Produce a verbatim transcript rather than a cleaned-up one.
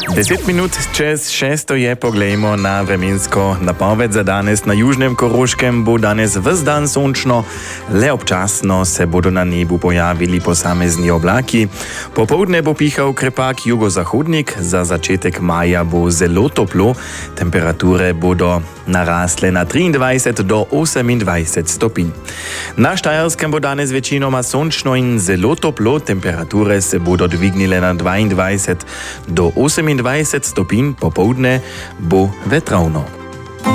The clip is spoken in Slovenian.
Deset minut čez šesto je, poglejmo na vremensko napoved za danes. Na južnem Koroškem bo danes ves dan sončno, le občasno se bodo na nebu pojavili posamezni oblaki. Popoldne bo pihal krepak jugozahodnik, za začetek maja bo zelo toplo, temperature bodo narasle na triindvajset do osemindvajset stopinj. Na Štajerskem bo danes večinoma sončno in zelo toplo, temperature se bodo dvignile na dvaindvajset do osemindvajset stopinj, popoldne bo vetrovno.